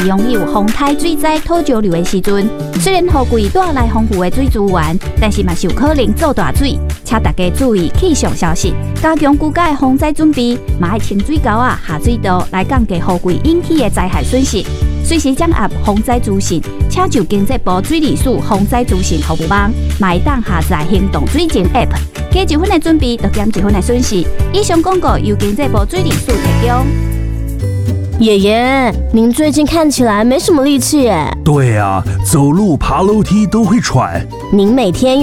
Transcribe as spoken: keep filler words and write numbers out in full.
拥有风台水灾土石流的时阵，虽然雨季带来丰富的水资源，但是嘛是有可能做大水，请大家注意气象消息，加强居家的防灾准备，嘛要清水沟啊、下水道来降低雨季引起的灾害损失。随时掌握防灾资讯，请就经济部水利署防灾资讯服务网，嘛会当下载行动水情 App。加一分的准备，就减一分的损失。以上广告由经济部水利署提供。 爷爷，您最近看起来没什么力气耶。 对啊，走路爬楼梯都会喘。 您每天